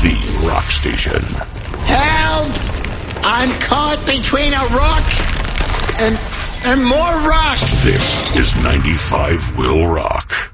the rock station. Help! I'm caught between a rock and more rock. This is 95 Will Rock.